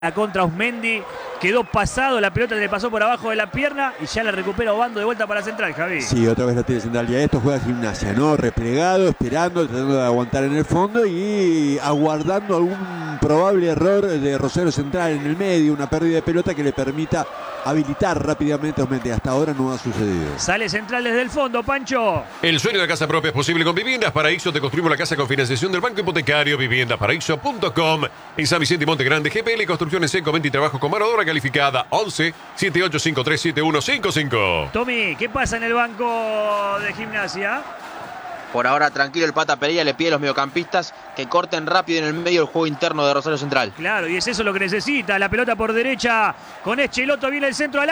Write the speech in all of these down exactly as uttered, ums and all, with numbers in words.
contra Osmendi, quedó pasado, la pelota le pasó por abajo de la pierna y ya la recupera Obando de vuelta para Central, Javi. Sí, otra vez la tiene Central. Y a esto juega Gimnasia, ¿no? Replegado, esperando, tratando de aguantar en el fondo y aguardando algún probable error de Rosario Central en el medio, una pérdida de pelota que le permita habilitar rápidamente a Osmendi. Hasta ahora no ha sucedido. Sale Central desde el fondo, Pancho. El sueño de la casa propia es posible con Viviendas Paraíso. Te construimos la casa con financiación del Banco Hipotecario. viviendas paraíso punto com. En San Vicente y Monte Grande, G P L Construcciones Eco, venta y trabajo con mano de obra calificada. once, setenta y ocho cincuenta y tres, setenta y uno cincuenta y cinco. Tommy, ¿qué pasa en el banco de Gimnasia? Por ahora tranquilo, el Pata Pereira le pide a los mediocampistas que corten rápido en el medio del juego interno de Rosario Central. Claro, y es eso lo que necesita. La pelota por derecha con Echeloto, viene el centro al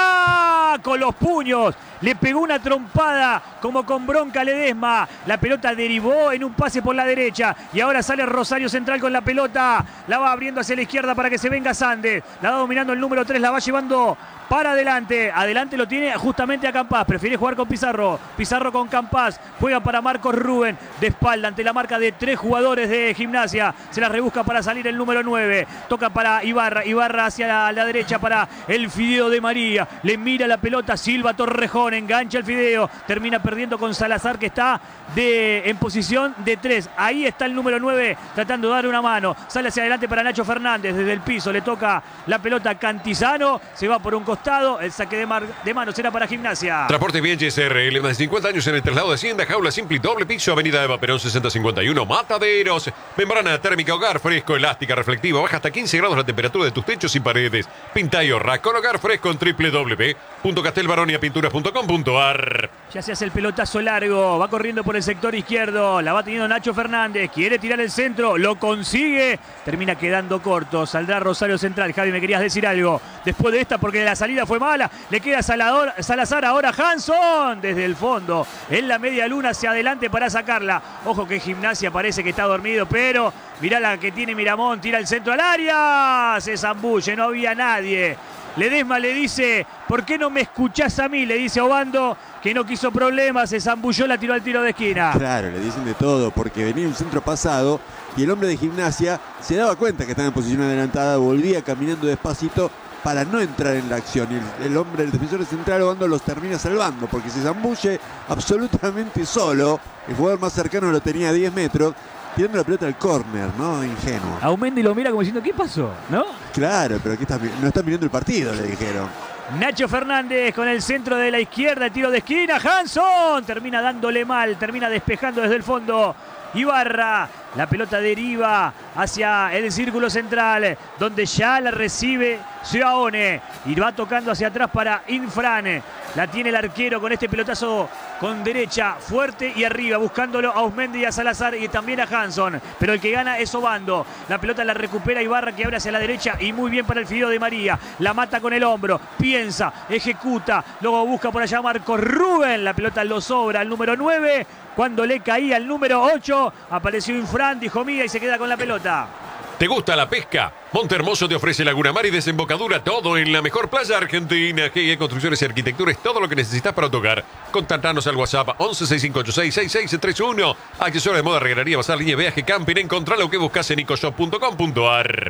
área. Con los puños. Le pegó una trompada como con bronca Ledesma. La pelota derivó en un pase por la derecha. Y ahora sale Rosario Central con la pelota. La va abriendo hacia la izquierda para que se venga Sandes. La va dominando el número tres, la va llevando para adelante. Adelante lo tiene justamente a Campás. Prefiere jugar con Pizarro. Pizarro con Campás. Juega para Marcos Rubén. De espalda ante la marca de tres jugadores de Gimnasia. Se la rebusca para salir el número nueve. Toca para Ibarra. Ibarra hacia la, la derecha para el Fideo de María. Le mira la pelota Silva Torrejón. Engancha el Fideo. Termina perdiendo con Salazar, que está de, en posición de tres. Ahí está el número nueve tratando de dar una mano. Sale hacia adelante para Nacho Fernández. Desde el piso le toca la pelota a Cantizano. Se va por un costado. El saque de, mar, de mano será para Gimnasia. Transporte Vientes R L. Más de cincuenta años en el traslado de Hacienda. Jaula simple y doble piso. Avenida Eva Perón sesenta cincuenta y uno. Mataderos. Membrana térmica hogar fresco, elástica, reflectiva. Baja hasta quince grados la temperatura de tus techos y paredes. Pinta y ahorra con hogar fresco en doble u doble u doble u punto castelbaronia pinturas punto com punto a r. Ya se hace el pelotazo largo. Va corriendo por el sector izquierdo. La va teniendo Nacho Fernández. Quiere tirar el centro. Lo consigue. Termina quedando corto. Saldrá Rosario Central. Javi, me querías decir algo después de esta, porque la salida fue mala. Le queda Salador, Salazar. Ahora Hanson desde el fondo. En la media luna hacia adelante para sacarla. Ojo que Gimnasia parece que está dormido, pero mirá la que tiene Miramón. Tira el centro al área. Se zambulle. No había nadie. Ledesma le dice: ¿por qué no me escuchás a mí? Le dice a Obando, que no quiso problemas, se zambulló, la tiró al tiro de esquina. Claro, le dicen de todo, porque venía un centro pasado y el hombre de Gimnasia se daba cuenta que estaba en posición adelantada, volvía caminando despacito para no entrar en la acción. Y el, el hombre, el defensor de Central, Obando, los termina salvando, porque se zambulle absolutamente solo. El jugador más cercano lo tenía a diez metros. Tirando la pelota al córner, ¿no? Ingenuo. Aumendi lo mira como diciendo: ¿qué pasó? ¿No? Claro, pero aquí está, no está mirando el partido, le dijeron. Nacho Fernández con el centro de la izquierda, el tiro de esquina. Hanson termina dándole mal, termina despejando desde el fondo. Ibarra, la pelota deriva hacia el círculo central, donde ya la recibe Ciaone y va tocando hacia atrás para Infran. La tiene el arquero con este pelotazo con derecha, fuerte y arriba, buscándolo a Osmendi y a Salazar y también a Hanson. Pero el que gana es Obando. La pelota la recupera Ibarra, que abre hacia la derecha y muy bien para el Fideo de María. La mata con el hombro, piensa, ejecuta, luego busca por allá Marcos Rubén. La pelota lo sobra al número nueve. Cuando le caía el número ocho, apareció Infran, dijo mía y se queda con la pelota. ¿Te gusta la pesca? Montehermoso te ofrece Laguna Mar y desembocadura, todo en la mejor playa argentina. G I Construcciones y Arquitectura es todo lo que necesitas para tu hogar. Contactanos al WhatsApp once, sesenta y cinco ochenta y seis, sesenta y seis treinta y uno. Accesorios de moda, regalería, bazar, línea, viaje, camping. Encontrá lo que buscas en ecoshop punto com punto a r.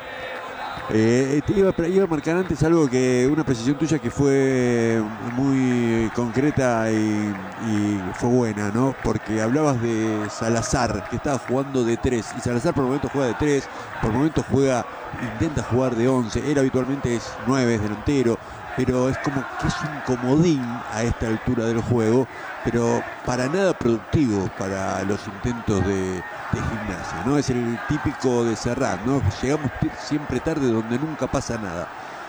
Eh, te iba, iba a marcar antes algo, que una precisión tuya que fue muy concreta y, y fue buena, ¿no? Porque hablabas de Salazar, que estaba jugando de tres, y Salazar por momentos juega de tres, por momentos juega, intenta jugar de once, él habitualmente es nueve, es delantero, pero es como que es un comodín a esta altura del juego, pero para nada productivo para los intentos de, de Gimnasia, ¿no? Es el típico de Serrat, ¿no? Llegamos siempre tarde donde nunca pasa nada.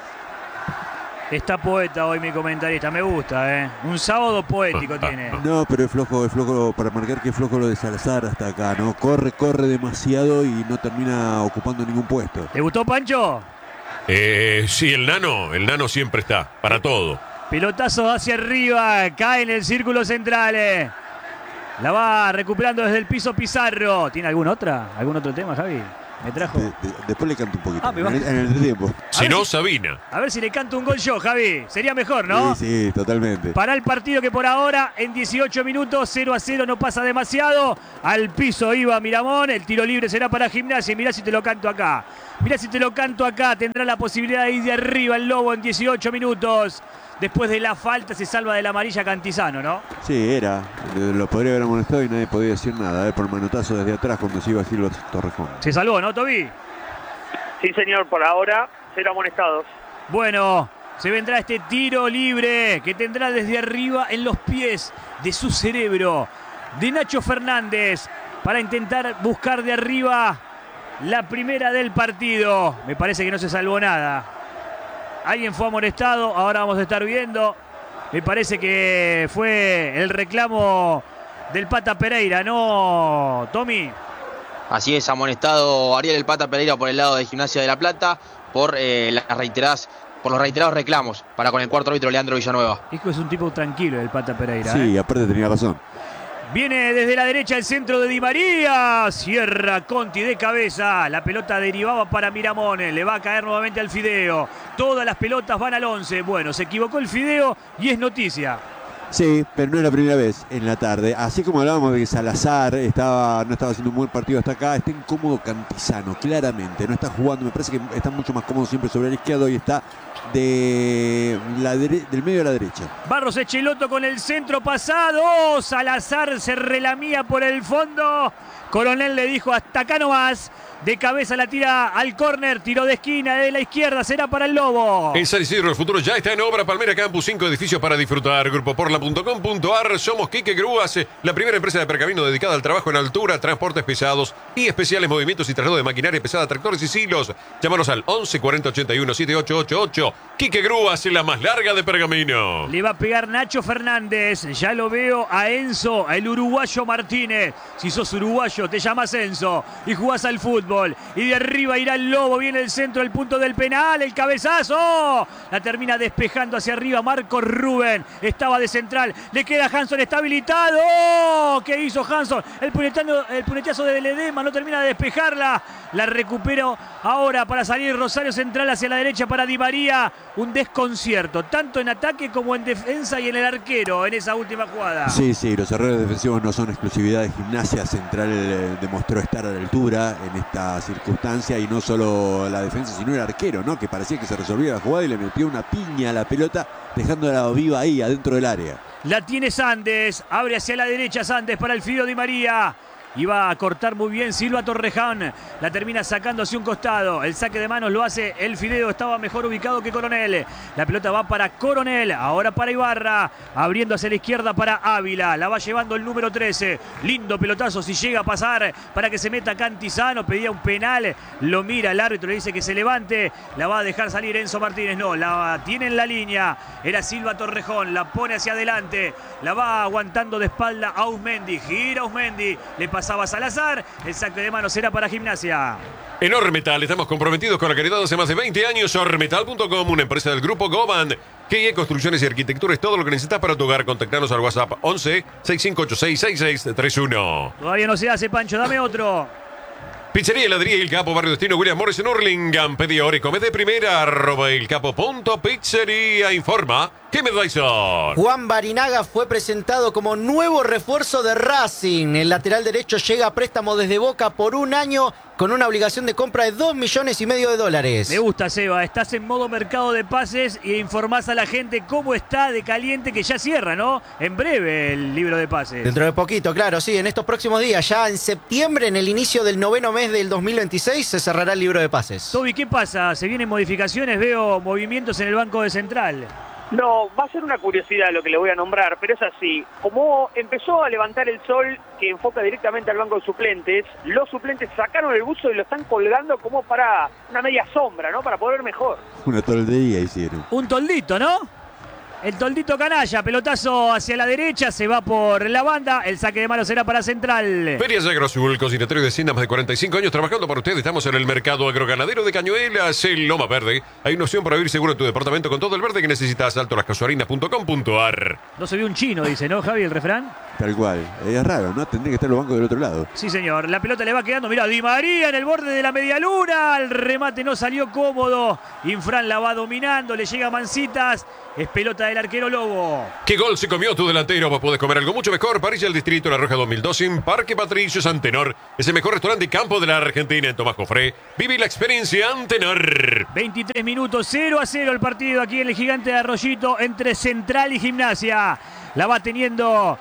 Está poeta hoy mi comentarista, me gusta, ¿eh? Un sábado poético tiene. No, pero es flojo, es flojo, para marcar que es flojo lo de Salazar hasta acá, ¿no? Corre, corre demasiado y no termina ocupando ningún puesto. ¿Te gustó, Pancho? Eh, sí, el nano, el nano siempre está, para todo. Pelotazo hacia arriba, cae en el círculo central. eh. La va recuperando desde el piso Pizarro. ¿Tiene alguna otra? ¿Algún otro tema, Javi? Me trajo. De, de, después le canto un poquito. Ah, me en, va. el, en el tiempo. Si no, si, Sabina. A ver si le canto un gol yo, Javi. Sería mejor, ¿no? Sí, sí, totalmente. Para el partido que por ahora en dieciocho minutos, cero a cero, no pasa demasiado. Al piso iba Miramón. El tiro libre será para Gimnasia. Mirá si te lo canto acá. Mirá si te lo canto acá. Tendrá la posibilidad de ir de arriba el Lobo en dieciocho minutos. Después de la falta se salva de la amarilla Cantizano, ¿no? Sí, era. Lo podría haber amonestado y nadie podía decir nada. ¿eh? Por manotazo desde atrás cuando se iba a Silva Torrejón. Se salvó, ¿no, Toby? Sí, señor, por ahora, cero amonestados. Bueno, se vendrá este tiro libre que tendrá desde arriba en los pies de su cerebro, de Nacho Fernández, para intentar buscar de arriba la primera del partido. Me parece que no se salvó nada. Alguien fue amonestado, ahora vamos a estar viendo. Me parece que fue el reclamo del Pata Pereira, ¿no, Tommy? Así es, amonestado Ariel el Pata Pereira por el lado de Gimnasia de La Plata por eh, las reiteradas, por los reiterados reclamos para con el cuarto árbitro Leandro Villanueva. Hijo es un tipo tranquilo el Pata Pereira. Sí, ¿eh? aparte tenía razón. Viene desde la derecha el centro de Di María. Cierra Conti de cabeza. La pelota derivaba para Miramón. Le va a caer nuevamente al Fideo. Todas las pelotas van al once. Bueno, se equivocó el Fideo y es noticia. Sí, pero no es la primera vez en la tarde. Así como hablábamos de que Salazar estaba, no estaba haciendo un buen partido hasta acá, está incómodo Cantizano, claramente. No está jugando, me parece que está mucho más cómodo siempre sobre el izquierdo y está de la dere- del medio a la derecha. Barros Echeloto con el centro pasado. Salazar se relamía por el fondo. Coronel le dijo hasta acá nomás. De cabeza la tira al córner, tiro de esquina de la izquierda, será para el Lobo. En San Isidro el futuro ya está en obra. Palmera Campus, cinco edificios para disfrutar. Grupo porla punto com punto ar. Somos Quique Grúas, la primera empresa de pergamino dedicada al trabajo en altura, transportes pesados y especiales movimientos y traslado de maquinaria pesada, tractores y silos. Llámanos al once cuarenta ochenta y uno setenta y ocho ochenta y ocho. Quique Grúas, la más larga de pergamino. Le va a pegar Nacho Fernández. Ya lo veo a Enzo, el uruguayo Martínez. Si sos uruguayo, te llamas Enzo y jugás al fútbol. Y de arriba irá el Lobo. Viene el centro, el punto del penal. El cabezazo. La termina despejando hacia arriba Marcos Rubén. Estaba de central. Le queda Hanson. Está habilitado. ¿Qué hizo Hanson? El punetazo, el punetazo de Ledesma. No termina de despejarla. La recuperó ahora para salir Rosario Central hacia la derecha para Di María. Un desconcierto, tanto en ataque como en defensa y en el arquero en esa última jugada. Sí, sí, los errores defensivos no son exclusividad de Gimnasia. Central eh, demostró estar a la altura en esta circunstancia y no solo la defensa, sino el arquero, ¿no? Que parecía que se resolvía la jugada y le metió una piña a la pelota, dejándola viva ahí, adentro del área. La tiene Sandes, abre hacia la derecha Sandes para el Fideo Di María. Iba a cortar muy bien Silva Torrejón. La termina sacando hacia un costado. El saque de manos lo hace el Fideo. Estaba mejor ubicado que Coronel. La pelota va para Coronel. Ahora para Ibarra. Abriendo hacia la izquierda para Ávila. La va llevando el número trece. Lindo pelotazo si llega a pasar para que se meta Cantizano. Pedía un penal. Lo mira el árbitro. Le dice que se levante. La va a dejar salir Enzo Martínez. No, la tiene en la línea. Era Silva Torrejón. La pone hacia adelante. La va aguantando de espalda a Usmendi. Gira Usmendi. Le pasa Pasaba Salazar, el saque de manos será para Gimnasia. En Ormetal estamos comprometidos con la calidad hace más de veinte años. Ormetal punto com, una empresa del grupo Goban. Que hay construcciones y arquitectura, es todo lo que necesitas para tu hogar. Contactanos al WhatsApp once sesenta y cinco ochenta y seis sesenta y seis treinta y uno. Todavía no se hace, Pancho, dame otro. Pizzería Heladería El Capo, Barrio Destino, William Morris en Hurlingham. Pedí ahora y come de primera, arroba el capo punto pizzería. Informa que me Dyson. Juan Barinaga fue presentado como nuevo refuerzo de Racing. El lateral derecho llega a préstamo desde Boca por un año con una obligación de compra de dos millones y medio de dólares. Me gusta, Seba. Estás en modo mercado de pases y informás a la gente cómo está de caliente, que ya cierra, ¿no? En breve el libro de pases. Dentro de poquito, claro, sí, en estos próximos días, ya en septiembre, en el inicio del noveno mes del dos mil veintiséis, se cerrará el libro de pases. Toby, ¿qué pasa? ¿Se vienen modificaciones? Veo movimientos en el banco de Central. No, va a ser una curiosidad lo que le voy a nombrar, pero es así. Como empezó a levantar el sol que enfoca directamente al banco de suplentes, los suplentes sacaron el buzo y lo están colgando como para una media sombra, ¿no? Para poder ver mejor. Una toldería hicieron. Un toldito, ¿no? El toldito canalla, pelotazo hacia la derecha, se va por la banda, el saque de manos será para Central. Ferias Agrosul, cocinatorio de Hacienda, más de cuarenta y cinco años trabajando para ustedes. Estamos en el mercado agroganadero de Cañuelas, en Loma Verde. Hay una opción para vivir seguro en tu departamento con todo el verde que necesitas. alto las casuarinas punto com punto ar. No se vio un chino, dice, ¿no, Javi, el refrán? Tal cual. Es raro, ¿no? Tendría que estar los bancos del otro lado. Sí, señor. La pelota le va quedando. Mirá, Di María en el borde de la medialuna. El remate no salió cómodo. Infran la va dominando. Le llega Mancitas. Es pelota del arquero Lobo. ¿Qué gol se comió tu delantero? Vos podés comer algo mucho mejor. Parrilla del Distrito La Roja dos mil doce en Parque Patricio Antenor. Es el mejor restaurante y campo de la Argentina en Tomás Jofré. Viví la experiencia Antenor. veintitrés minutos, cero a cero el partido aquí en el Gigante de Arroyito entre Central y Gimnasia. La va teniendo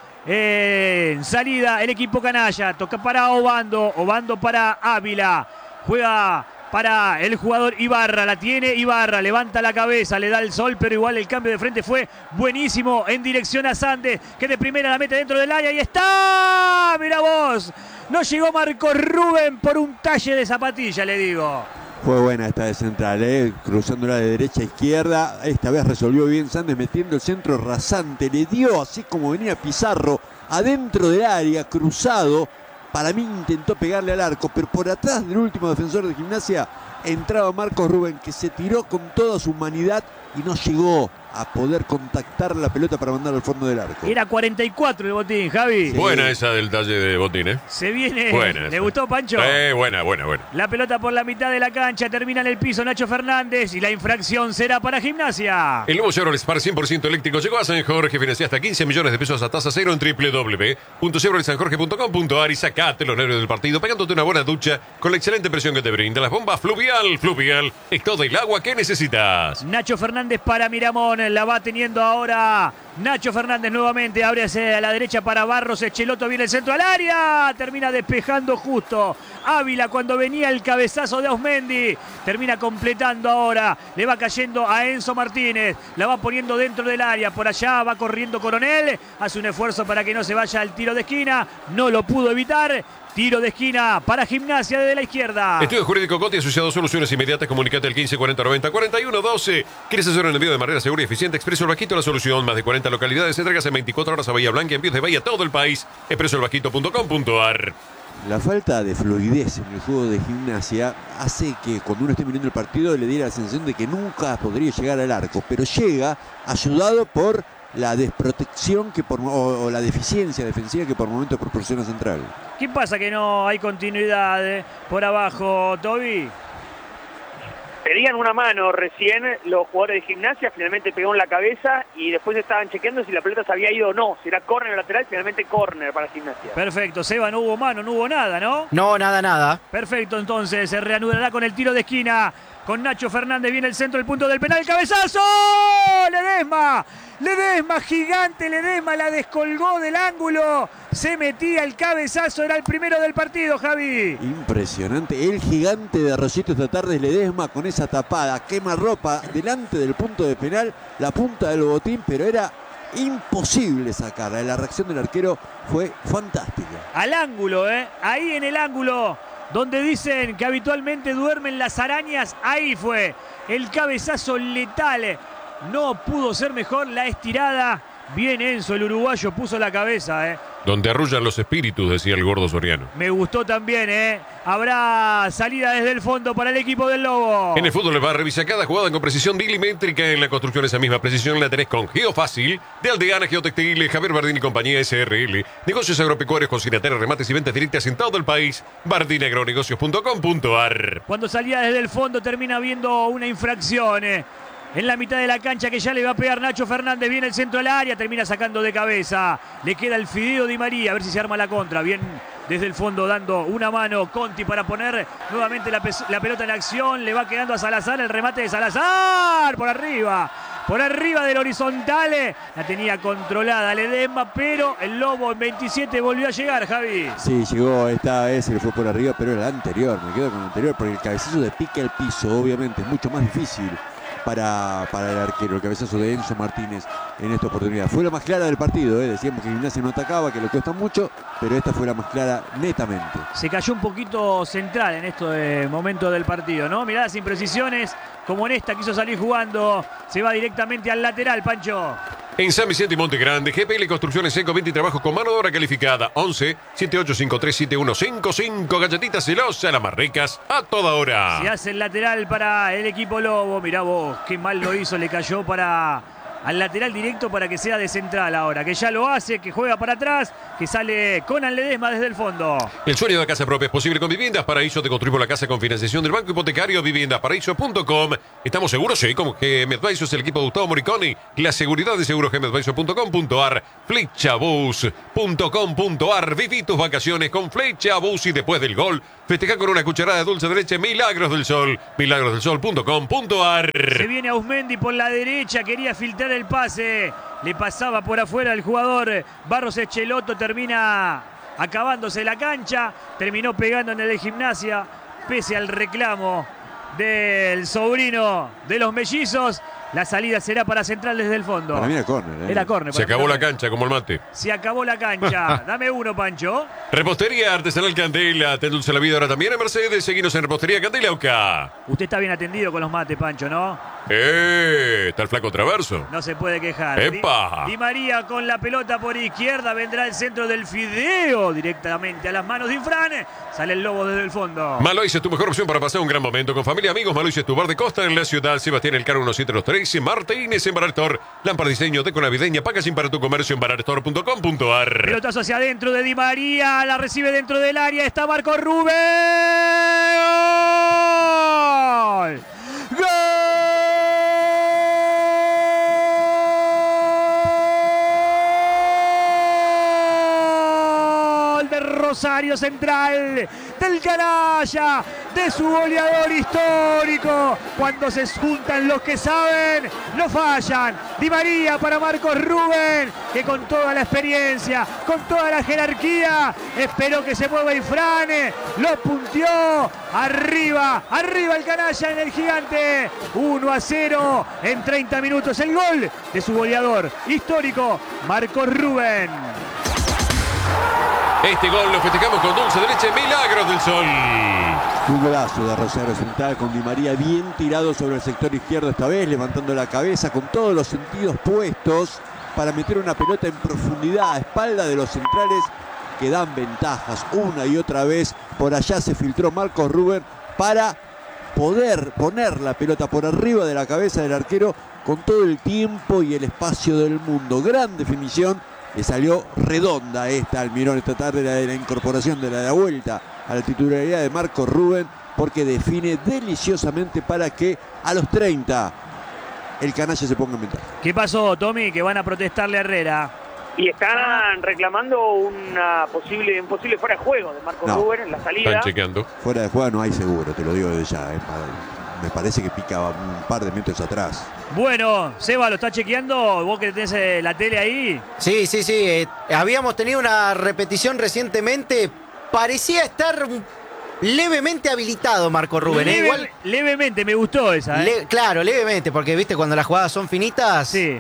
en eh, salida el equipo canalla. Toca para Obando. Obando para Ávila. Juega para el jugador Ibarra. La tiene Ibarra. Levanta la cabeza. Le da el sol. Pero igual el cambio de frente fue buenísimo. En dirección a Sandes. Que de primera la mete dentro del área. Y está. Mira vos. No llegó Marcos Rubén por un talle de zapatilla, le digo. Fue buena esta de Central, ¿eh? Cruzándola de derecha a izquierda. Esta vez resolvió bien Sandes metiendo el centro rasante. Le dio, así como venía Pizarro, adentro del área, cruzado. Para mí intentó pegarle al arco, pero por atrás del último defensor de Gimnasia entraba Marcos Rubén, que se tiró con toda su humanidad y no llegó a poder contactar la pelota para mandar al fondo del arco. Era cuarenta y cuatro el botín, Javi. Sí. Buena esa del talle de botín, ¿eh? Se viene. Buena ¿Le esa. gustó, Pancho? Eh, buena, buena, buena. La pelota por la mitad de la cancha, termina en el piso Nacho Fernández y la infracción será para Gimnasia. El nuevo Chevrolet Spark cien por ciento eléctrico llegó a San Jorge. Financia hasta quince millones de pesos a tasa cero en doble u doble u doble u punto chevrolet san jorge punto com punto a r y sacate los nervios del partido pegándote una buena ducha con la excelente presión que te brinda las bombas Fluvial. Fluvial es todo el agua que necesitas. Nacho Fernández para Miramón, la va teniendo ahora Nacho Fernández nuevamente, abre hacia la derecha para Barros, Echeloto viene el centro al área, termina despejando justo Ávila cuando venía el cabezazo de Ausmendi, termina completando ahora, le va cayendo a Enzo Martínez, la va poniendo dentro del área, por allá va corriendo Coronel, hace un esfuerzo para que no se vaya al tiro de esquina, no lo pudo evitar. Tiro de esquina para Gimnasia desde la izquierda. Estudio Jurídico Coti asociado a soluciones inmediatas. Comunicate al quince cuarenta noventa cuarenta y uno doce. ¿Quieres hacer un envío de manera segura y eficiente? Expreso El Vasquito, la solución. Más de cuarenta localidades. Entregas en veinticuatro horas a Bahía Blanca. Envíos de Bahía a todo el país. expreso el vasquito punto com punto a r. La falta de fluidez en el juego de Gimnasia hace que cuando uno esté mirando el partido le diera la sensación de que nunca podría llegar al arco. Pero llega ayudado por la desprotección que por, o, o la deficiencia defensiva que por momentos proporciona Central. ¿Qué pasa que no hay continuidad eh, por abajo, Toby? Pedían una mano recién los jugadores de Gimnasia, finalmente pegó en la cabeza y después estaban chequeando si la pelota se había ido o no, si era córner o lateral, finalmente córner para Gimnasia. Perfecto, Seba, no hubo mano, no hubo nada, ¿no? No, nada, nada. Perfecto, entonces se reanudará con el tiro de esquina. Con Nacho Fernández viene el centro, el punto del penal, cabezazo. Ledesma, Ledesma, gigante Ledesma, la descolgó del ángulo. Se metía el cabezazo, era el primero del partido, Javi. Impresionante, el gigante de Arroyito esta tarde es Ledesma con esa tapada, quema ropa delante del punto de penal, la punta del botín, pero era imposible sacarla. La reacción del arquero fue fantástica. Al ángulo, ¿eh? Ahí en el ángulo donde dicen que habitualmente duermen las arañas, ahí fue el cabezazo letal. No pudo ser mejor la estirada. Bien Enzo, el uruguayo, puso la cabeza, ¿eh? Donde arrullan los espíritus, decía el gordo Soriano. Me gustó también, ¿eh? Habrá salida desde el fondo para el equipo del Lobo. En el fútbol va a revisar cada jugada con precisión milimétrica. En la construcción esa misma precisión la tenés con Geofácil, de Aldeana Geotextil, Javier Bardini y compañía S R L. Negocios agropecuarios, cocinateras, remates y ventas directas en todo el país. bardini agronegocios punto com punto a r. Cuando salía desde el fondo termina viendo una infracción, ¿eh? En la mitad de la cancha que ya le va a pegar Nacho Fernández. Viene el centro del área, termina sacando de cabeza. Le queda el Fideo Di María, a ver si se arma la contra. Bien desde el fondo dando una mano Conti para poner nuevamente la, la pelota en acción. Le va quedando a Salazar, el remate de Salazar por arriba. Por arriba del horizontal. La tenía controlada Ledesma, pero el Lobo en veintisiete volvió a llegar, Javi. Sí, llegó esta vez, se le fue por arriba, pero era la anterior. Me quedo con la anterior porque el cabezazo de pique al piso, obviamente, es mucho más difícil para, para el arquero, el cabezazo de Enzo Martínez en esta oportunidad. Fue la más clara del partido, ¿eh? Decíamos que Gimnasia no atacaba, que le cuesta mucho, pero esta fue la más clara netamente. Se cayó un poquito Central en este momento del partido, ¿no? Mirá las imprecisiones, como en esta quiso salir jugando, se va directamente al lateral, Pancho. En San Vicente y Monte Grande, G P L Construcciones cinco veinte y trabajos con mano de obra calificada. once, siete ocho cinco tres siete uno cinco cinco. Galletitas celosas, las más ricas, a toda hora. Se hace el lateral para el equipo Lobo. Mirá vos, qué mal lo hizo, le cayó para al lateral directo para que sea de central ahora, que ya lo hace, que juega para atrás, que sale Conan Ledesma desde el fondo. El sueño de casa propia es posible con Viviendas Paraíso. Te construimos la casa con financiación del Banco Hipotecario. Viviendas Paraíso punto com. ¿Estamos seguros? Sí, como que G M Advisors es el equipo de Gustavo Moriconi. La seguridad de seguros G M Advisors punto com punto a r. Flechabus punto com punto a r. Viví tus vacaciones con Flechabus y después del gol, festeja con una cucharada de dulce de leche Milagros del Sol. milagros del sol punto com punto a r. Se viene Ausmendi por la derecha, quería filtrar el pase. Le pasaba por afuera el jugador Barros Echeloto, termina acabándose la cancha, terminó pegando en el de Gimnasia, pese al reclamo del sobrino de los mellizos. La salida será para Central desde el fondo. Para mí era córner. ¿eh? Era córner. Se acabó la cancha como el mate. Se acabó la cancha. Dame uno, Pancho. Repostería Artesanal Candela. Te endulce la vida ahora también en Mercedes. Seguinos en Repostería Candela Oca. Usted está bien atendido con los mates, Pancho, ¿no? ¡Eh! Está el flaco Traverso. No se puede quejar. ¡Epa! Di, Di María con la pelota por izquierda. Vendrá el centro del Fideo directamente a las manos de Infran. Sale el Lobo desde el fondo. Malois es tu mejor opción para pasar un gran momento con familia, amigos. Malois es tu bar de costa en la ciudad. Sebastián Elcano uno siete dos tres. Martínez en Barartor. Lámpara diseño deco navideña. Packaging para tu comercio en barartor punto com punto a r. Pelotazo hacia adentro de Di María. La recibe dentro del área. Está Marco Rubén. ¡Gol! ¡Gol! De Rosario Central, del canalla, de su goleador histórico. Cuando se juntan los que saben, no fallan. Di María para Marcos Rubén, que con toda la experiencia, con toda la jerarquía, esperó que se mueva Infran, lo punteó. Arriba, arriba el canalla en el gigante. uno a cero en treinta minutos. El gol de su goleador histórico, Marcos Rubén. Este gol lo festejamos con dulce de leche Milagros del Sol. Un golazo de Rosario Central con Di María bien tirado sobre el sector izquierdo esta vez, levantando la cabeza con todos los sentidos puestos para meter una pelota en profundidad a espalda de los centrales que dan ventajas una y otra vez. Por allá se filtró Marcos Rubén para poder poner la pelota por arriba de la cabeza del arquero con todo el tiempo y el espacio del mundo. Gran definición. Le salió redonda esta Almirón esta tarde, la de la incorporación de la, de la vuelta a la titularidad de Marcos Rubén, porque define deliciosamente para que a los treinta el canalla se ponga en ventaja. ¿Qué pasó, Tommy? Que van a protestarle a Herrera. Y están reclamando una posible, un posible fuera de juego de Marcos No. Rubén en la salida. Están chequeando. Fuera de juego no hay seguro, te lo digo desde ya. eh. Me parece que pica un par de metros atrás. Bueno, Seba, ¿lo está chequeando? ¿Vos que tenés eh, la tele ahí? Sí, sí, sí. eh, habíamos tenido una repetición recientemente. Parecía estar levemente habilitado Marco Rubén. ¿eh? Leve- Igual, levemente, me gustó esa. ¿eh? le- claro, levemente, porque viste cuando las jugadas son finitas. Sí.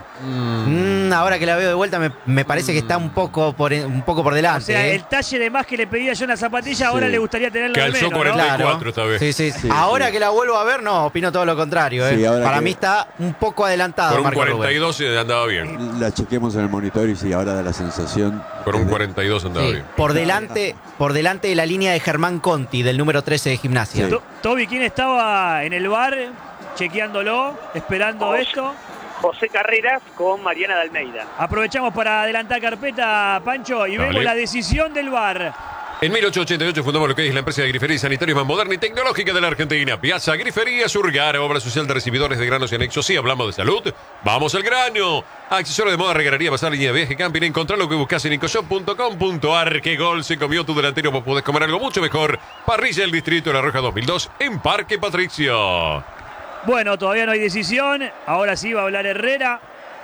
mm, ahora que la veo de vuelta me, me parece que está un poco por, un poco por O delante. sea, ¿eh? el talle de más que le pedía yo en la zapatilla, ahora Sí. le gustaría tenerlo de Calzó menos, ¿no? cuarenta y cuatro esta vez. Sí, sí, Sí, ahora sí. que la vuelvo a ver, no, opino todo lo contrario. ¿eh? Sí, ahora Para que- mí está un poco adelantado Por un Marco cuarenta y Rubén. dos y andaba bien. La chequemos en el monitor y sí, ahora da la sensación. Por un de- cuarenta y dos andaba Sí, bien. por delante, por delante de la línea de Germán Conti, del número trece de Gimnasia. Sí. To- Toby, ¿quién estaba en el bar chequeándolo, esperando José. esto? José Carreras con Mariana de Almeida. Aprovechamos para adelantar carpeta, Pancho, y Dale. vemos la decisión del bar. En mil ochocientos ochenta y ocho fundamos lo que es la empresa de grifería y sanitarios más moderna y tecnológica de la Argentina. Piazza Grifería Surgar, obra social de recibidores de granos y anexos. Si hablamos de salud, vamos al grano. Accesorios de moda, regalería, pasar línea de viaje, camping. Encontrá lo que buscas en incoshop punto com punto a r. Qué gol se comió tu delantero. Vos podés comer algo mucho mejor. Parrilla del Distrito de La Roja dos mil dos en Parque Patricio. Bueno, todavía no hay decisión. Ahora sí va a hablar Herrera.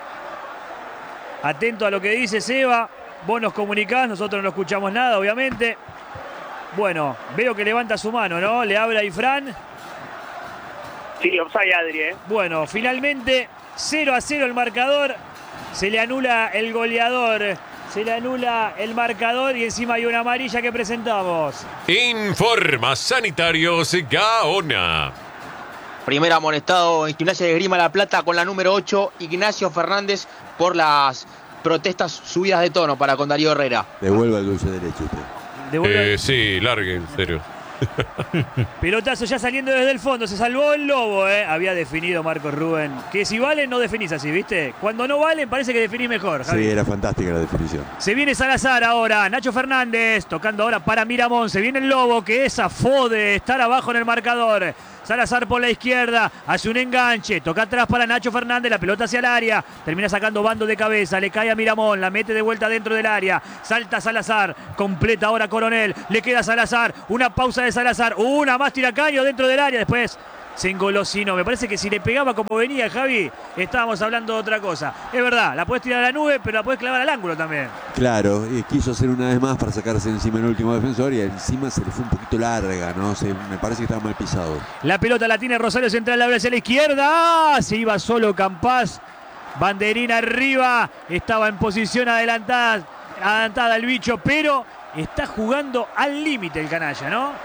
Atento a lo que dice Seba. Vos nos comunicás, nosotros no escuchamos nada, obviamente. Bueno, veo que levanta su mano, ¿no? Le habla a Ifrán. Sí, offside Adri, ¿eh? Bueno, finalmente cero a cero el marcador. Se le anula el goleador. Se le anula el marcador y encima hay una amarilla que presentamos. Informa Sanitarios Gaona. Primer amonestado en Gimnasia de Esgrima La Plata con la número ocho, Ignacio Fernández, por las protestas subidas de tono para con Darío Herrera. Devuelva el dulce derecho usted. Devuelve- Eh, sí, largue, en serio. Pelotazo ya saliendo desde el fondo. Se salvó el Lobo, ¿eh? Había definido Marcos Rubén. Que si valen, no definís así, ¿viste? Cuando no valen, parece que definís mejor, Javi. Sí, era fantástica la definición. Se viene Salazar ahora. Nacho Fernández tocando ahora para Miramón. Se viene el Lobo que es a de estar abajo en el marcador. Salazar por la izquierda, hace un enganche, toca atrás para Nacho Fernández, la pelota hacia el área, termina sacando bando de cabeza, le cae a Miramón, la mete de vuelta dentro del área, salta Salazar, completa ahora Coronel, le queda Salazar, una pausa de Salazar, una más tiracaño dentro del área, después se engolosinó. Me parece que si le pegaba como venía Javi, estábamos hablando de otra cosa. Es verdad, la puedes tirar a la nube, pero la puedes clavar al ángulo también. Claro, y quiso hacer una vez más para sacarse encima el último defensor y encima se le fue un poquito larga, ¿no? Se, me parece que estaba mal pisado. La pelota la tiene Rosario Central, la abre hacia la izquierda. ¡Ah! Se iba solo Campás. Banderina arriba. Estaba en posición adelantada, adelantada el bicho, pero está jugando al límite el canalla, ¿no?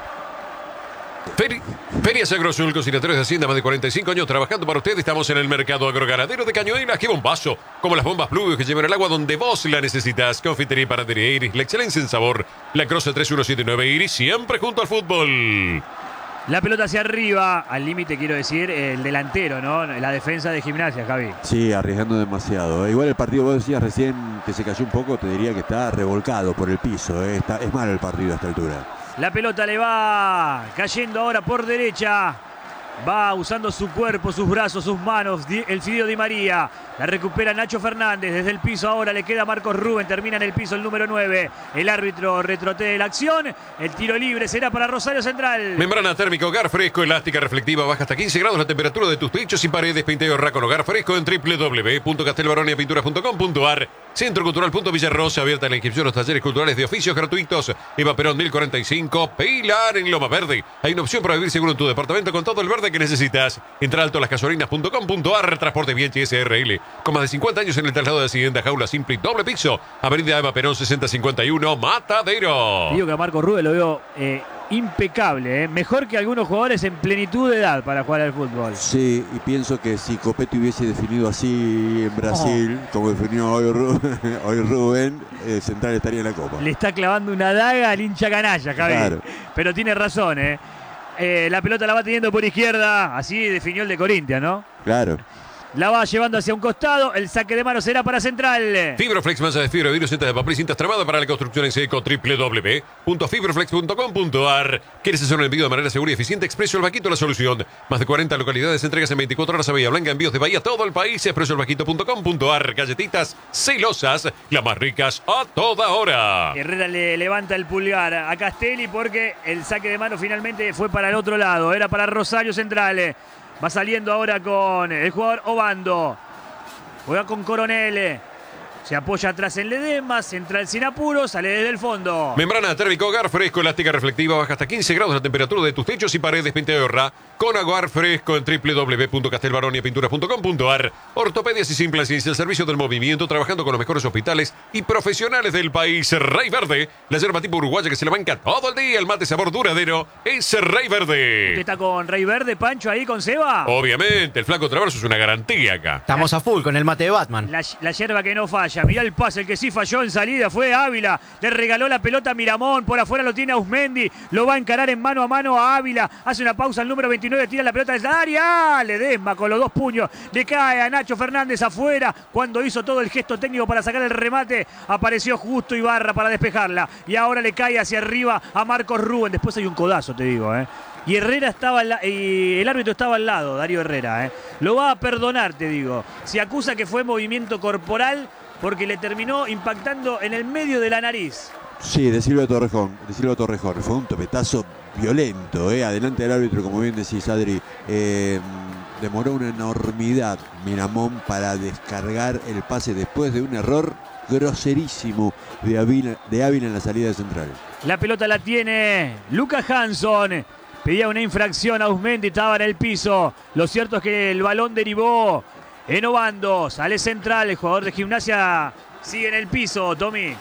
Feri Ferias Agrosul, consignatarios de Hacienda, más de cuarenta y cinco años trabajando para usted. Estamos en el mercado agroganadero de Cañuelas. ¡Qué bombazo! Como las bombas Pluvio que llevan el agua donde vos la necesitas. Confitería y panadería Iris, la excelencia en sabor. La Croce tres uno siete nueve Iris, siempre junto al fútbol. La pelota hacia arriba, al límite quiero decir, el delantero, ¿no? La defensa de Gimnasia, Javi. Sí, arriesgando demasiado. Igual el partido, vos decías recién que se cayó un poco, te diría que está revolcado por el piso. ¿eh? Está, es malo el partido a esta altura. La pelota le va cayendo ahora por derecha. Va usando su cuerpo, sus brazos, sus manos. El Fidio Di María. La recupera Nacho Fernández. Desde el piso ahora le queda Marcos Rubén. Termina en el piso el número nueve. El árbitro retrocede la acción. El tiro libre será para Rosario Central. Membrana térmica hogar fresco, elástica, reflectiva. Baja hasta quince grados la temperatura de tus techos y paredes. Pinteo Racon Hogar Fresco en doble u doble u doble u punto castelbaronia pinturas punto com punto ar. Centro Cultural Punto Villarrosa. Abierta la inscripción a los talleres culturales de oficios gratuitos. Eva Perón mil cuarenta y cinco. Pilar en Loma Verde. Hay una opción para vivir seguro en tu departamento con todo el verde que necesitas. Entra alto a las gasolinas punto com punto ar. Transporte Bianchi S R L. Con más de cincuenta años en el traslado de Hacienda, jaula simple y doble piso. Avenida Eva Perón sesenta cincuenta y uno, Matadero. Digo que a Marcos Rubén lo veo eh, impecable, eh. mejor que algunos jugadores en plenitud de edad para jugar al fútbol. Sí, y pienso que si Copetti hubiese definido así en Brasil, oh. como definió hoy, Rubén, hoy Rubén, eh, Central estaría en la Copa. Le está clavando una daga al hincha canalla, Javi. Claro. Pero tiene razón, ¿eh? Eh, la pelota la va teniendo por izquierda, así definió el de Corinthians, ¿no? Claro. La va llevando hacia un costado. El saque de mano será para Central. Fibroflex, masa de fibra, virus, cintas de papel y cintas tramadas para la construcción en seco. doble u doble u doble u punto fibroflex punto com punto ar. ¿Quieres hacer un envío de manera segura y eficiente? Expreso El Vaquito, la solución. Más de cuarenta localidades, entregas en veinticuatro horas a Bahía Blanca, envíos de Bahía a todo el país. expreso el vaquito punto com punto ar. Galletitas celosas, las más ricas a toda hora. Herrera le levanta el pulgar a Castelli porque el saque de mano finalmente fue para el otro lado. Era para Rosario Central. Va saliendo ahora con el jugador Obando. Juega con Coronel. Se apoya atrás en Ledesma. Central sin apuro. Sale desde el fondo. Membrana térmica hogar fresco, elástica, reflectiva. Baja hasta quince grados la temperatura de tus techos y paredes. Pinteo Ra con hogar fresco en doble u doble u doble u punto castelbaronia pinturas punto com punto ar. Ortopedias y Simplasis, el servicio del movimiento, trabajando con los mejores hospitales y profesionales del país. Rey Verde, la yerba tipo uruguaya que se la banca todo el día. El mate sabor duradero es Rey Verde. ¿Usted está con Rey Verde, Pancho, ahí con Seba? Obviamente, el flaco traverso es una garantía acá. Estamos a full con el mate de Batman. La, la yerba que no falla. Mirá el pase, el que sí falló en salida fue Ávila. Le regaló la pelota a Miramón. Por afuera lo tiene Ausmendi. Lo va a encarar en mano a mano a Ávila. Hace una pausa al número veintinueve. Tira la pelota desde la área. Ledesma con los dos puños. Le cae a Nacho Fernández afuera. Cuando hizo todo el gesto técnico para sacar el remate, apareció justo Ibarra para despejarla. Y ahora le cae hacia arriba a Marcos Rubén. Después hay un codazo, te digo, ¿eh? Y Herrera estaba al la- y el árbitro estaba al lado, Darío Herrera, ¿eh? Lo va a perdonar, te digo. Se acusa que fue movimiento corporal porque le terminó impactando en el medio de la nariz. Sí, de Silvio Torrejón, de Silvio Torrejón. Fue un topetazo violento, ¿eh? Adelante del árbitro, como bien decís, Adri. Eh, demoró una enormidad Miramón para descargar el pase después de un error groserísimo de Ávila, de Ávila en la salida de Central. La pelota la tiene Lucas Hanson. Pedía una infracción a Ausmendi, estaba en el piso. Lo cierto es que el balón derivó en Obando. Sale Central, el jugador de Gimnasia sigue en el piso, Tommy.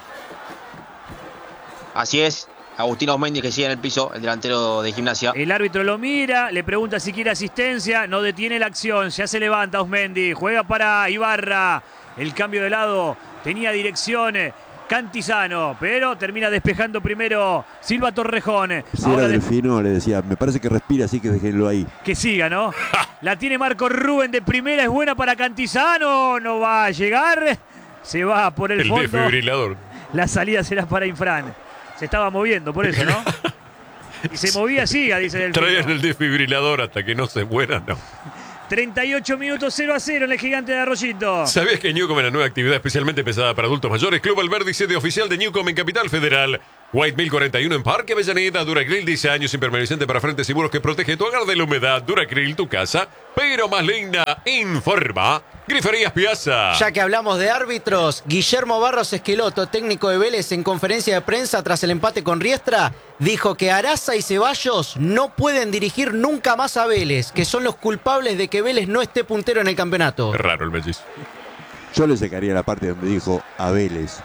Así es, Agustín Ausmendi que sigue en el piso, el delantero de Gimnasia. El árbitro lo mira, le pregunta si quiere asistencia, no detiene la acción, ya se levanta Ausmendi, juega para Ibarra, el cambio de lado tenía dirección Cantizano, pero termina despejando primero Silva Torrejón. Si Ahora era de- Delfino, le decía, me parece que respira, así que déjenlo ahí. que siga, ¿no? La tiene Marco Rubén de primera, es buena para Cantizano, no va a llegar, se va por el, El fondo. desfibrilador. La salida será para Infran. Se estaba moviendo, por eso, ¿no? Y se movía, siga, dice Delfino. Traían el desfibrilador hasta que no se muera, no. treinta y ocho minutos, cero a cero en el Gigante de Arroyito. ¿Sabías que Newcom es la nueva actividad especialmente pensada para adultos mayores? Club Alberdi, sede oficial de Newcom en Capital Federal. White mil cuarenta y uno en Parque Avellaneda. Duracril, diez años impermeabilizante para frentes y muros que protege tu hogar de la humedad. Duracril, tu casa, pero más linda. Informa Griferías Piazza. Ya que hablamos de árbitros, Guillermo Barros Esqueloto, técnico de Vélez, en conferencia de prensa tras el empate con Riestra, dijo que Araza y Ceballos no pueden dirigir nunca más a Vélez, que son los culpables de que Vélez no esté puntero en el campeonato. Es raro el mellizo. Yo le sacaría la parte donde dijo a Vélez.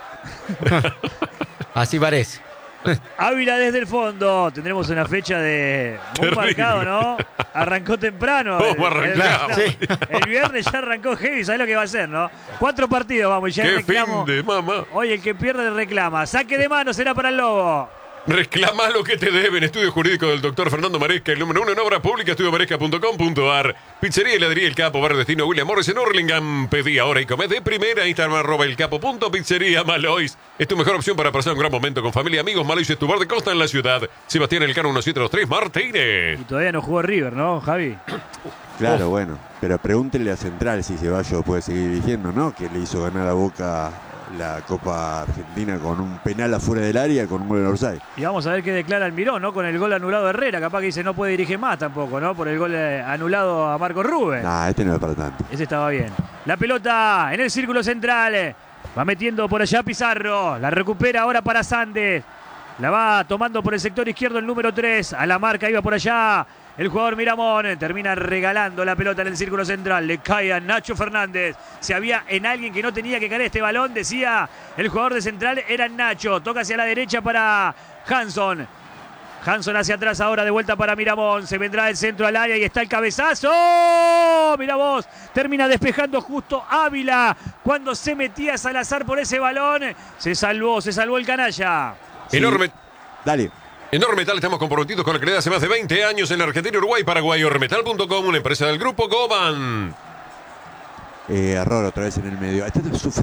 Así parece. Ávila desde el fondo. Tendremos una fecha de muy Terrible. marcado, ¿no? Arrancó temprano. ¿Cómo arrancamos? El, el viernes ya arrancó heavy. ¿Sabés lo que va a hacer, no? Cuatro partidos, vamos. Y ya el ¡Qué reclamo. fin de mamá! Hoy el que pierde le reclama. Saque de mano será para el Lobo. Reclama lo que te deben. Estudio jurídico del doctor Fernando Maresca, el número uno en obra pública, estudio maresca punto com punto ar. Pizzería y heladería El Capo, barrio destino William Morris en Hurlingham. Pedí ahora y comé de primera. Instagram arroba el capo punto pizzería Malois. Es tu mejor opción para pasar un gran momento con familia, amigos. Malois es tu bar de costa en la ciudad. Sebastián Elcano uno siete dos tres Martínez. Y todavía no jugó River, ¿no, Javi? Claro, bueno. Pero pregúntenle a Central si Ceballos puede seguir dirigiendo, ¿no? Que le hizo ganar a Boca la Copa Argentina con un penal afuera del área con un gol en offside. Y vamos a ver qué declara Almirón, ¿no? Con el gol anulado de Herrera. Capaz que dice no puede dirigir más tampoco, ¿no? Por el gol eh, anulado a Marco Rubén. Nah, este no es para tanto. Ese estaba bien. La pelota en el círculo central. Va metiendo por allá Pizarro. La recupera ahora para Sandes. La va tomando por el sector izquierdo el número tres. A la marca iba por allá el jugador Miramón. Termina regalando la pelota en el círculo central. Le cae a Nacho Fernández. Si había en alguien que no tenía que caer este balón, decía el jugador de Central, era Nacho. Toca hacia la derecha para Hanson. Hanson hacia atrás ahora, de vuelta para Miramón. Se vendrá el centro al área y está el cabezazo. Mirá vos, termina despejando justo Ávila. Cuando se metía Salazar por ese balón, se salvó, se salvó el canalla. Sí. Enorme. Dale. En Ormetal estamos comprometidos con la calidad hace más de veinte años en la Argentina, Uruguay, Paraguay. Ormetal punto com, una empresa del grupo Goban. Eh, error otra vez en el medio. Está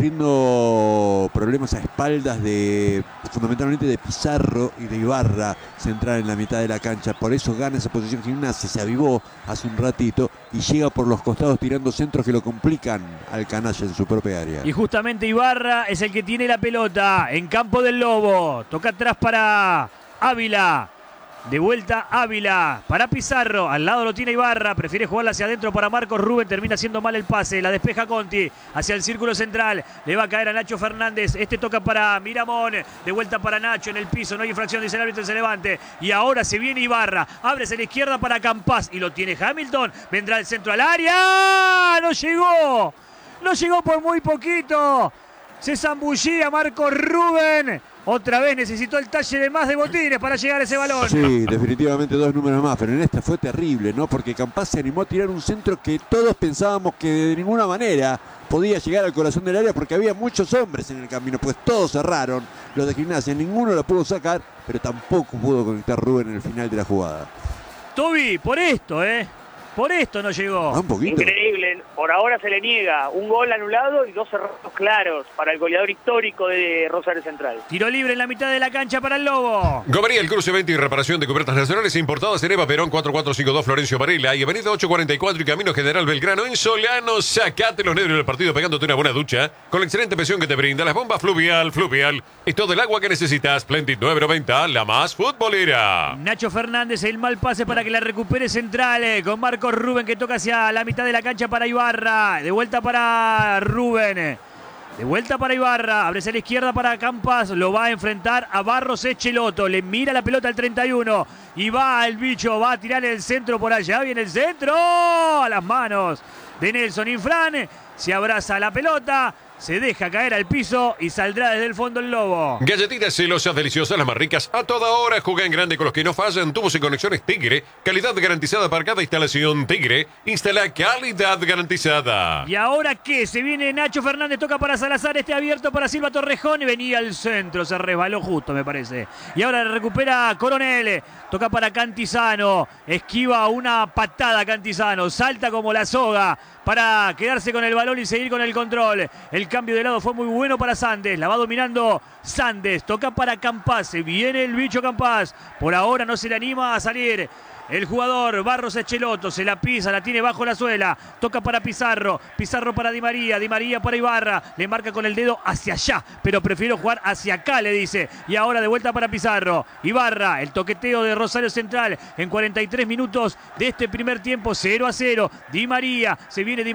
sufriendo problemas a espaldas de fundamentalmente de Pizarro y de Ibarra, central en la mitad de la cancha. Por eso gana esa posición. Gimnasia se avivó hace un ratito y llega por los costados tirando centros que lo complican al canalla en su propia área. Y justamente Ibarra es el que tiene la pelota en campo del Lobo. Toca atrás para Ávila. De vuelta Ávila para Pizarro. Al lado lo tiene Ibarra. Prefiere jugarla hacia adentro para Marcos Rubén. Termina haciendo mal el pase. La despeja Conti hacia el círculo central. Le va a caer a Nacho Fernández. Este toca para Miramón. De vuelta para Nacho en el piso. No hay infracción, dice el árbitro, se levante. Y ahora se viene Ibarra. Ábrese a la izquierda para Campas. Y lo tiene Hamilton. Vendrá el centro al área. No llegó. No llegó por muy poquito. Se zambullía Marcos Rubén. Otra vez necesitó el talle de más de Botines para llegar a ese balón. Sí, definitivamente dos números más, pero en esta fue terrible, ¿no? Porque Campas se animó a tirar un centro que todos pensábamos que de ninguna manera podía llegar al corazón del área porque había muchos hombres en el camino, pues todos cerraron, los de Gimnasia, ninguno lo pudo sacar, pero tampoco pudo conectar Rubén en el final de la jugada. Toby, por esto, ¿eh? Por esto no llegó. Ah, un poquito. Increíble, por ahora se le niega un gol anulado y dos errores claros para el goleador histórico de Rosario Central. Tiro libre en la mitad de la cancha para el Lobo. Gomería, el cruce venta y reparación de cubiertas nacionales e importadas en Eva Perón cuatro cuatro cinco dos Florencio Varela y Avenida ocho cuarenta y cuatro y Camino General Belgrano en Solano. Sacate los nervios del partido pegándote una buena ducha con la excelente presión que te brinda las bombas Fluvial. Fluvial es todo el agua que necesitas. Splendid nueve noventa, la más futbolera. Nacho Fernández, el mal pase para que la recupere Central, eh, con Marcos Rubén que toca hacia la mitad de la cancha para Ibarra. De vuelta para Rubén. De vuelta para Ibarra. Abre a la izquierda para Campas. Lo va a enfrentar a Barros Echeloto. Le mira la pelota al treinta y uno. Y va el bicho. Va a tirar el centro por allá. Viene el centro. A las manos de Nelson Infran. Se abraza la pelota. se deja caer al piso y saldrá desde el fondo el Lobo. Galletitas celosas, deliciosas, las más ricas a toda hora. Juega en grande con los que no fallan. Tubos y conexiones Tigre. Calidad garantizada para cada instalación Tigre. Instala calidad garantizada. ¿Y ahora qué? Se viene Nacho Fernández, toca para Salazar, este abierto para Silva Torrejón y venía al centro, se resbaló justo me parece. Y ahora recupera Coronel, toca para Cantizano, esquiva una patada Cantizano, salta como la soga para quedarse con el balón y seguir con el control. El cambio de lado fue muy bueno para Sandes, la va dominando Sandes, toca para Campás, se viene el bicho Campás, por ahora no se le anima a salir. El jugador Barros Echeloto se la pisa, la tiene bajo la suela, toca para Pizarro, Pizarro para Di María, Di María para Ibarra, le marca con el dedo hacia allá, pero prefiero jugar hacia acá, le dice. Y ahora de vuelta para Pizarro, Ibarra, el toqueteo de Rosario Central en cuarenta y tres minutos de este primer tiempo, cero a cero. Di María, se viene Di